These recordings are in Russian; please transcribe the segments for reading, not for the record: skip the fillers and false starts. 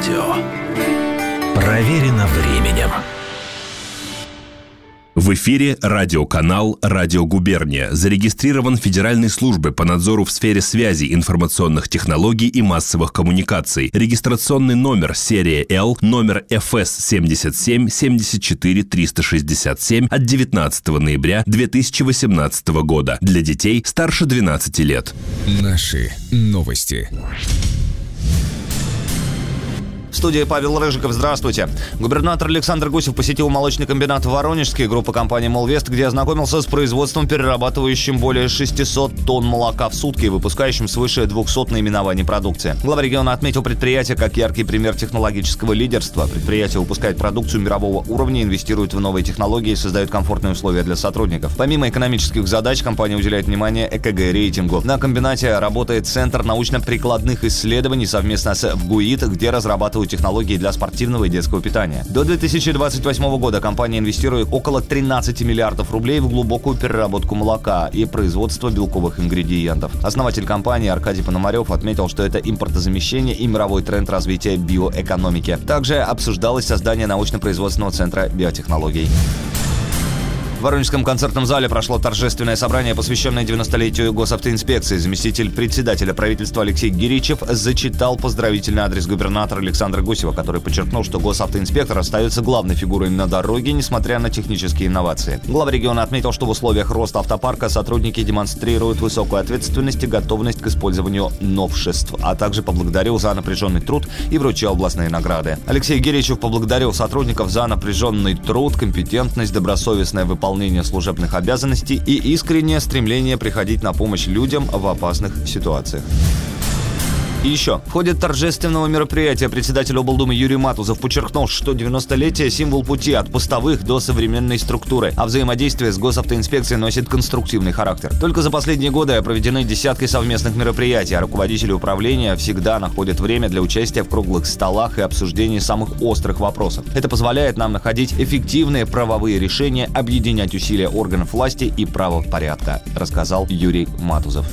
радио. Проверено временем. В эфире радиоканал «Радио Губерния». Зарегистрирован Федеральной службой по надзору в сфере связи, информационных технологий и массовых коммуникаций. Регистрационный номер серия Л, номер ФС 77 74 367 от 19 ноября 2018 года. Для детей старше 12 лет. Наши новости. В студии Павел Рыжиков. Здравствуйте. Губернатор Александр Гусев посетил молочный комбинат Воронежский группы компании «Молвест», где ознакомился с производством, перерабатывающим более 600 тонн молока в сутки и выпускающим свыше 200 наименований продукции. Глава региона отметил предприятие как яркий пример технологического лидерства. Предприятие выпускает продукцию мирового уровня, инвестирует в новые технологии и создает комфортные условия для сотрудников. Помимо экономических задач, компания уделяет внимание ЭКГ-рейтингу. На комбинате работает Центр научно-прикладных исследований совместно с ВГУИТ, где разрабатывают технологии для спортивного и детского питания. До 2028 года компания инвестирует около 13 миллиардов рублей в глубокую переработку молока и производство белковых ингредиентов. Основатель компании Аркадий Пономарев отметил, что это импортозамещение и мировой тренд развития биоэкономики. Также обсуждалось создание научно-производственного центра биотехнологий. В Воронежском концертном зале прошло торжественное собрание, посвященное 90-летию госавтоинспекции. Заместитель председателя правительства Алексей Гиричев зачитал поздравительный адрес губернатора Александра Гусева, который подчеркнул, что госавтоинспектор остается главной фигурой на дороге, несмотря на технические инновации. Глава региона отметил, что в условиях роста автопарка сотрудники демонстрируют высокую ответственность и готовность к использованию новшеств, а также поблагодарил за напряженный труд и вручил областные награды. Алексей Гиричев поблагодарил сотрудников за напряженный труд, компетентность, добросовестное выполнение служебных обязанностей и искреннее стремление приходить на помощь людям в опасных ситуациях. И еще. В ходе торжественного мероприятия председатель облдумы Юрий Матузов подчеркнул, что 90-летие – символ пути от постовых до современной структуры, а взаимодействие с госавтоинспекцией носит конструктивный характер. Только за последние годы проведены десятки совместных мероприятий, а руководители управления всегда находят время для участия в круглых столах и обсуждении самых острых вопросов. Это позволяет нам находить эффективные правовые решения, объединять усилия органов власти и правопорядка, рассказал Юрий Матузов.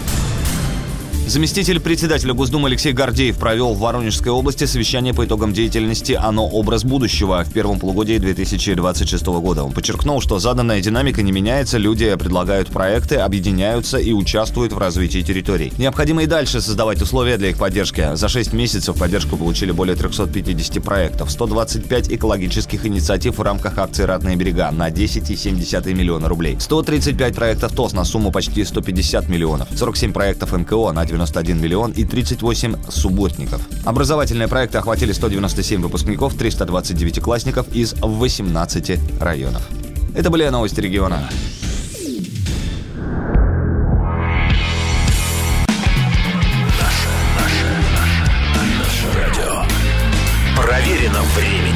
Заместитель председателя Госдумы Алексей Гордеев провел в Воронежской области совещание по итогам деятельности «ОНО. Образ будущего» в первом полугодии 2026 года. Он подчеркнул, что заданная динамика не меняется, люди предлагают проекты, объединяются и участвуют в развитии территорий. Необходимо и дальше создавать условия для их поддержки. За 6 месяцев поддержку получили более 350 проектов, 125 экологических инициатив в рамках акции «Ратные берега» на 10,7 миллиона рублей, 135 проектов ТОС на сумму почти 150 миллионов, 47 проектов МКО на 91 миллион и 38 субботников. Образовательные проекты охватили 197 выпускников, 329 классников из 18 районов. Это были новости региона.